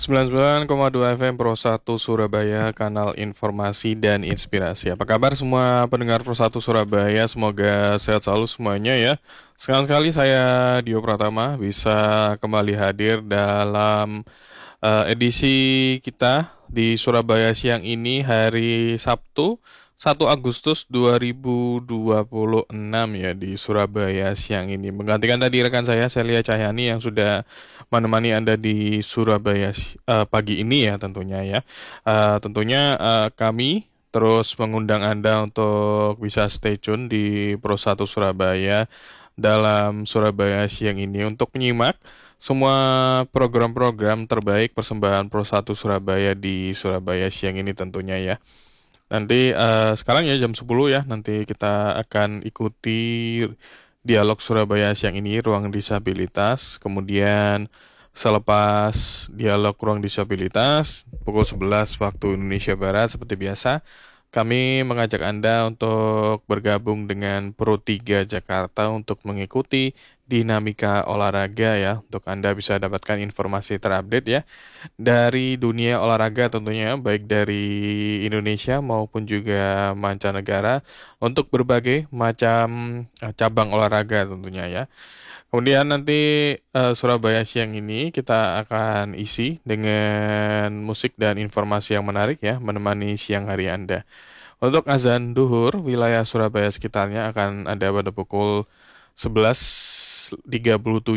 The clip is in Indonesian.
99,2 FM Pro 1 Surabaya, kanal informasi dan inspirasi. Apa kabar semua pendengar Pro 1 Surabaya? Semoga sehat selalu semuanya ya. Sekali-sekali saya Dio Pratama bisa kembali hadir dalam edisi kita di Surabaya siang ini hari Sabtu 1 Agustus 2026 ya di Surabaya siang ini. Menggantikan tadi rekan saya Celia Cahyani yang sudah menemani Anda di Surabaya pagi ini ya tentunya ya. Tentunya kami terus mengundang Anda untuk bisa stay tune di Pro 1 Surabaya dalam Surabaya siang ini untuk menyimak semua program-program terbaik persembahan Pro 1 Surabaya di Surabaya siang ini tentunya ya. Nanti sekarang ya jam 10 ya, nanti kita akan ikuti dialog Surabaya siang ini, ruang disabilitas. Kemudian selepas dialog ruang disabilitas, pukul 11 waktu Indonesia Barat seperti biasa, kami mengajak Anda untuk bergabung dengan Pro 3 Jakarta untuk mengikuti dinamika olahraga ya, untuk Anda bisa dapatkan informasi terupdate ya dari dunia olahraga tentunya, baik dari Indonesia maupun juga mancanegara untuk berbagai macam cabang olahraga tentunya ya. Kemudian nanti Surabaya siang ini kita akan isi dengan musik dan informasi yang menarik ya, menemani siang hari Anda. Untuk azan duhur, wilayah Surabaya sekitarnya akan ada pada pukul 11.37